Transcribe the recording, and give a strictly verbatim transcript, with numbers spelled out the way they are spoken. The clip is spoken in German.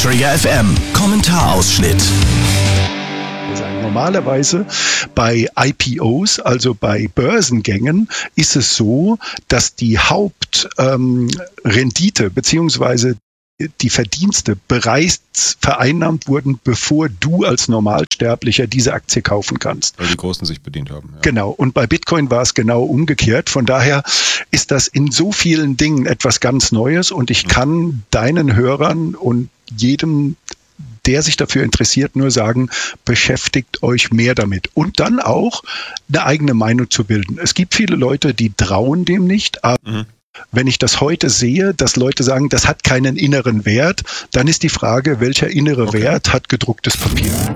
Trigger F M Kommentarausschnitt. Normalerweise bei I P Os, also bei Börsengängen, ist es so, dass die Hauptrendite ähm, beziehungsweise die Verdienste bereits vereinnahmt wurden, bevor du als Normalsterblicher diese Aktie kaufen kannst. Weil die Großen sich bedient haben. Ja. Genau. Und bei Bitcoin war es genau umgekehrt. Von daher ist das in so vielen Dingen etwas ganz Neues und ich kann deinen Hörern und jedem, der sich dafür interessiert, nur sagen, beschäftigt euch mehr damit. Und dann auch eine eigene Meinung zu bilden. Es gibt viele Leute, die trauen dem nicht, aber mhm. wenn ich das heute sehe, dass Leute sagen, das hat keinen inneren Wert, dann ist die Frage, welcher innere okay. Wert hat gedrucktes Papier?